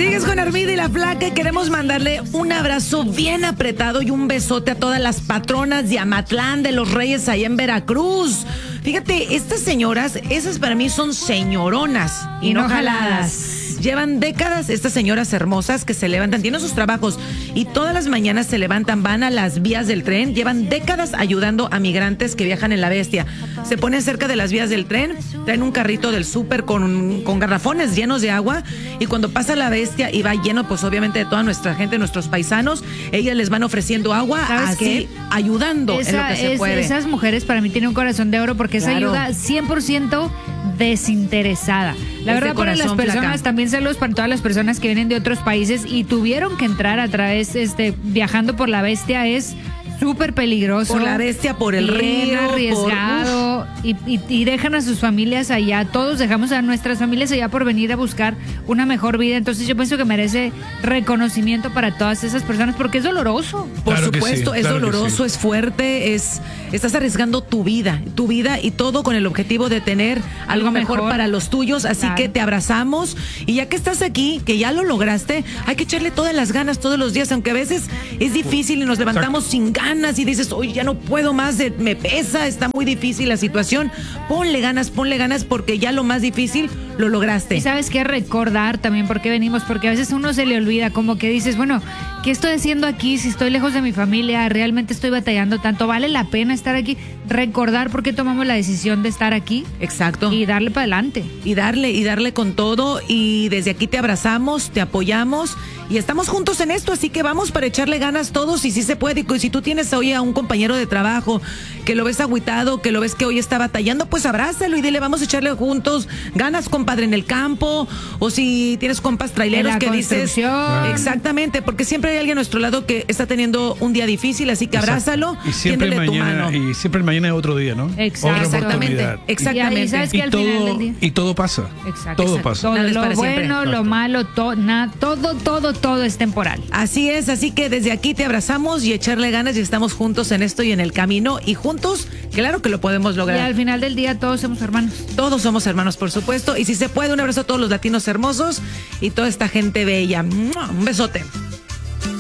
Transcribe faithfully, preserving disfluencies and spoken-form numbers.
Sigues con Armida y la Flaca y queremos mandarle un abrazo bien apretado y un besote a todas las patronas de Amatlán, de los Reyes allá en Veracruz. Fíjate, estas señoras, esas para mí son señoronas y, y no jaladas. Llevan décadas estas señoras hermosas que se levantan, tienen sus trabajos y todas las mañanas se levantan, van a las vías del tren, llevan décadas ayudando a migrantes que viajan en la Bestia. Se ponen cerca de las vías del tren, traen un carrito del súper con, con garrafones llenos de agua y cuando pasa la Bestia y va lleno pues obviamente de toda nuestra gente, nuestros paisanos, ellas les van ofreciendo agua, así qué? ayudando Esa, en lo que se es, puede. Esas mujeres para mí tienen un corazón de oro porque Claro. esa ayuda cien por ciento desinteresada. La Es verdad, de para las corazón, personas, Flaca. también saludos para todas las personas que vienen de otros países y tuvieron que entrar a través, este, viajando por la Bestia, es súper peligroso. Por la Bestia, por el bien río, arriesgado, por, y, y, y dejan a sus familias allá. Todos dejamos a nuestras familias allá por venir a buscar una mejor vida. Entonces yo pienso que merece reconocimiento para todas esas personas porque es doloroso. Por Claro que supuesto, sí, es claro que doloroso, sí. es fuerte, es estás arriesgando tu vida, tu vida y todo con el objetivo de tener algo, Algo mejor, mejor. para los tuyos, así Claro. que te abrazamos y ya que estás aquí, que ya lo lograste, hay que echarle todas las ganas todos los días, aunque a veces es difícil y nos levantamos sin ganas y dices, oye, ya no puedo más, eh, me pesa, está muy difícil la situación. Ponle ganas, ponle ganas porque ya lo más difícil lo lograste. Y sabes qué, recordar también por qué venimos, porque a veces uno se le olvida, como que dices, bueno, ¿qué estoy haciendo aquí? Si estoy lejos de mi familia, realmente estoy batallando tanto, ¿vale la pena estar aquí? Recordar por qué tomamos la decisión de estar aquí. Exacto. Y darle para adelante. Y darle, y darle con todo, y desde aquí te abrazamos, te apoyamos, y estamos juntos en esto, así que vamos para echarle ganas todos, y si se puede, y si tú tienes hoy a un compañero de trabajo, que lo ves agüitado, que lo ves que hoy está batallando, pues abrázalo y dile, vamos a echarle juntos ganas, compadre, en el campo, o si tienes compas traileros En la que dices, construcción. exactamente, porque siempre hay alguien a nuestro lado que está teniendo un día difícil, así que abrázalo, Y siempre tiéndele tu mañana, mano. y siempre mañana es otro día, ¿no? Exacto. Otra Exactamente, oportunidad. exactamente. Y sabes que Y al final del todo, día. y todo pasa. Exacto. Todo Exacto. pasa. Todo Nada es lo para siempre. bueno, lo Exacto. malo, to, na, todo, todo, todo es temporal. Así es, así que desde aquí te abrazamos y echarle ganas y estamos juntos en esto y en el camino y juntos, claro que lo podemos Y lograr. al final del día todos somos hermanos. Todos somos hermanos, por supuesto, y si se puede, un abrazo a todos los latinos hermosos y toda esta gente bella. ¡Mua! Un besote.